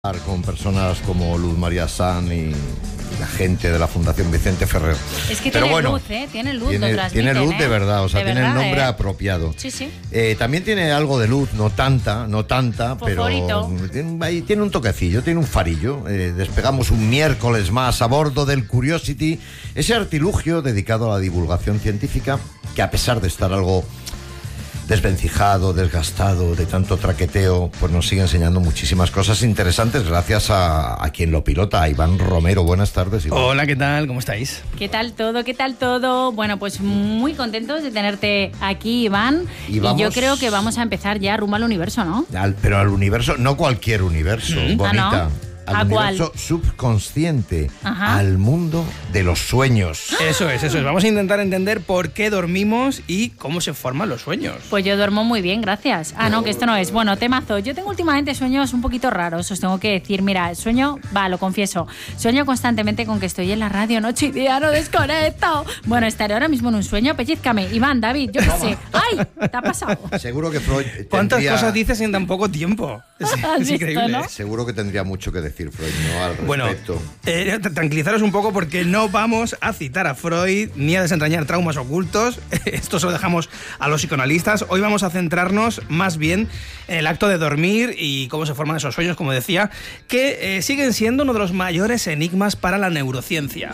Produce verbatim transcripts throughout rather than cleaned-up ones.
Con personas como Luz María San y la gente de la Fundación Vicente Ferrer. Es que Pero tiene bueno, luz, ¿eh? Tiene luz, tiene, lo transmiten, tiene luz ¿eh? de verdad, o sea, de tiene verdad, el nombre ¿eh? apropiado. Sí, sí. Eh, también tiene algo de luz, no tanta, no tanta, Fosforito. pero tiene, ahí tiene un toquecillo, tiene un farillo. Eh, despegamos un miércoles más a bordo del Curiosity, ese artilugio dedicado a la divulgación científica que, a pesar de estar algo desvencijado, desgastado, de tanto traqueteo, pues nos sigue enseñando muchísimas cosas interesantes gracias a, a quien lo pilota, a Iván Romero. Buenas tardes, Iván. Hola, ¿qué tal? ¿Cómo estáis? ¿Qué tal todo? ¿Qué tal todo? Bueno, pues muy contentos de tenerte aquí, Iván. Y Y, vamos- yo creo que vamos a empezar ya rumbo al universo, ¿no? Al- pero al universo, no cualquier universo, Mm. bonita. Ah, ¿no? Al ¿A cuál? universo subconsciente, Ajá. al mundo de los sueños. Eso es, eso es. Vamos a intentar entender por qué dormimos y cómo se forman los sueños. Pues yo duermo muy bien, gracias. Ah, no, que esto no es. Bueno, temazo. Yo tengo últimamente sueños un poquito raros, os tengo que decir. Mira, sueño, va, lo confieso. Sueño constantemente con que estoy en la radio noche y día, no desconecto. Bueno, estaré ahora mismo en un sueño, pellízcame. Iván, David, yo qué sé. ¡Ay! ¿Te ha pasado? Seguro que Freud ¿Cuántas tendría, cosas dices en tan poco tiempo? Es, ¿Has es visto, increíble. no? seguro que tendría mucho que decir Freud, ¿no? Al Bueno, respecto. eh, tra- tranquilizaros un poco porque no vamos a citar a Freud ni a desentrañar traumas ocultos. Esto se lo dejamos a los psicoanalistas. Hoy vamos a centrarnos más bien en el acto de dormir y cómo se forman esos sueños, como decía, que eh, siguen siendo uno de los mayores enigmas para la neurociencia.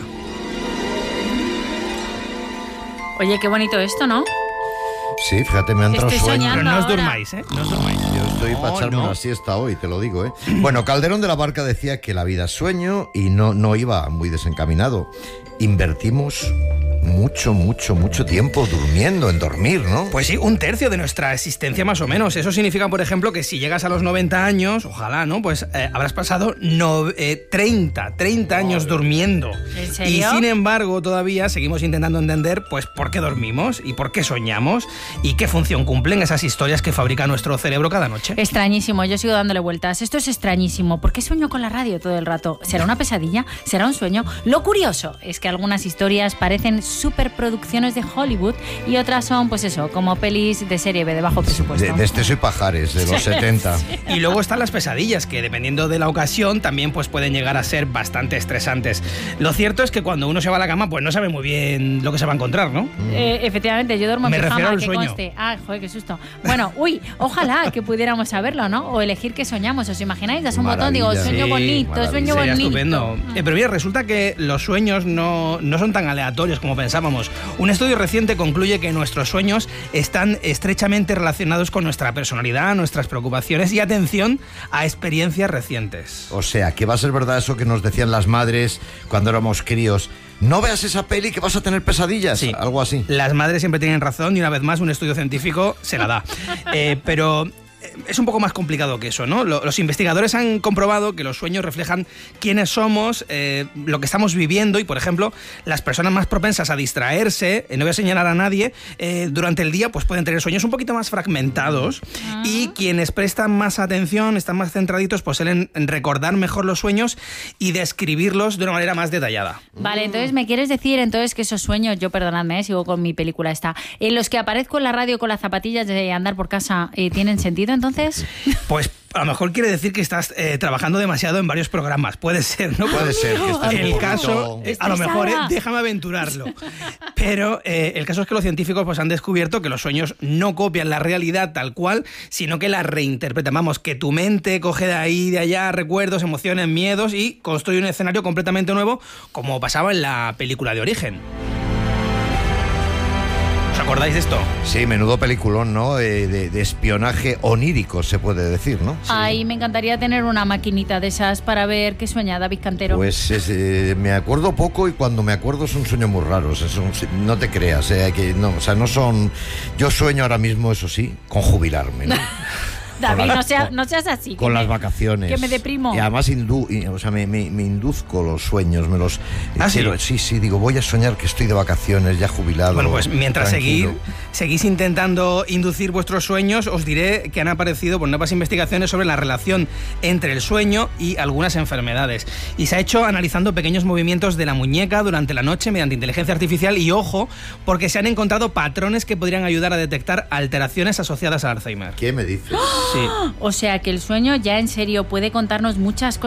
Oye, qué bonito esto, ¿no? Sí, fíjate, me han entrado Estoy sueños. Pero soñando. no os ahora. durmáis, ¿eh? No os durmáis. Yo estoy para No, echarme no. una siesta hoy, te lo digo, ¿eh? Bueno, Calderón de la Barca decía que la vida es sueño y no, no iba muy desencaminado. Invertimos mucho, mucho, mucho tiempo durmiendo, en dormir, ¿no? Pues sí, un tercio de nuestra existencia más o menos. Eso significa, por ejemplo, que si llegas a los noventa años, ojalá, ¿no? Pues eh, habrás pasado no, eh, treinta, treinta años durmiendo. ¿En serio? Y sin embargo, todavía seguimos intentando entender, pues, por qué dormimos y por qué soñamos y qué función cumplen esas historias que fabrica nuestro cerebro cada noche. Extrañísimo, yo sigo dándole vueltas. Esto es extrañísimo. ¿Por qué sueño con la radio todo el rato? ¿Será una pesadilla? ¿Será un sueño? Lo curioso es que algunas historias parecen superproducciones de Hollywood y otras son, pues eso, como pelis de serie B de bajo presupuesto. De, de Esteso y Pajares, de los setenta. Y luego están las pesadillas, que dependiendo de la ocasión también pues pueden llegar a ser bastante estresantes. Lo cierto es que cuando uno se va a la cama, pues no sabe muy bien lo que se va a encontrar, ¿no? Eh, efectivamente, yo duermo en Me refiero pijama, al que sueño. conste. Ah, joder, qué susto. Bueno, uy, ojalá que pudiéramos saberlo, ¿no? O elegir qué soñamos. ¿Os imagináis? Das un botón, digo, Maravilla. sueño Sí, bonito, maravilla. sueño Sería bonito. estupendo. Eh, pero mira, resulta que los sueños no, no son tan aleatorios como pensábamos. Un estudio reciente concluye que nuestros sueños están estrechamente relacionados con nuestra personalidad, nuestras preocupaciones y, atención, a experiencias recientes. O sea, que va a ser verdad eso que nos decían las madres cuando éramos críos. No veas esa peli que vas a tener pesadillas. Sí. Algo así. Las madres siempre tienen razón y una vez más un estudio científico se la da. Eh, pero eh, es un poco más complicado que eso, ¿no? Lo- Los investigadores han comprobado que los sueños reflejan quiénes somos, eh, lo que estamos viviendo y, por ejemplo, las personas más propensas a distraerse, eh, no voy a señalar a nadie, eh, durante el día pues pueden tener sueños un poquito más fragmentados y quienes prestan más atención, están más centraditos, pues suelen recordar mejor los sueños y describirlos de una manera más detallada. Vale, entonces me quieres decir entonces que esos sueños, yo perdonadme, eh, sigo con mi película esta, en los que aparezco en la radio con las zapatillas de andar por casa, eh, ¿tienen sentido entonces? Pues a lo mejor quiere decir que estás eh, trabajando demasiado en varios programas. Puede ser, ¿no? Puede ser que estés un El poquito- caso, eh, a lo mejor, eh, Estresada. déjame aventurarlo. Pero eh, el caso es que los científicos pues, han descubierto que los sueños no copian la realidad tal cual, sino que la reinterpretan. Vamos, que tu mente coge de ahí, de allá, recuerdos, emociones, miedos y construye un escenario completamente nuevo, como pasaba en la película de Origen. ¿Os acordáis de esto? Sí, menudo peliculón, ¿no? Eh, de, de espionaje onírico, se puede decir, ¿no? Ay, me encantaría tener una maquinita de esas para ver qué sueña David Cantero. Pues es, eh, me acuerdo poco y cuando me acuerdo son sueños muy raros. Es un- no te creas, eh, que no, o sea, no son. Yo sueño ahora mismo, eso sí, con jubilarme, ¿no? David, con las- no, sea- con- no seas así. Con que las me- vacaciones. Que me deprimo. Y además indu, y, o sea, me, me- me induzco los sueños, me los. ¿Ah, sí? quiero- sí, sí, digo, voy a soñar que estoy de vacaciones, ya jubilado. Bueno, pues mientras tranquilo. seguir, seguís intentando inducir vuestros sueños, os diré que han aparecido pues, nuevas investigaciones sobre la relación entre el sueño y algunas enfermedades. Y se ha hecho analizando pequeños movimientos de la muñeca durante la noche mediante inteligencia artificial y, ojo, porque se han encontrado patrones que podrían ayudar a detectar alteraciones asociadas al Alzheimer. ¿Qué me dices? Sí. O sea que el sueño ya en serio puede contarnos muchas cosas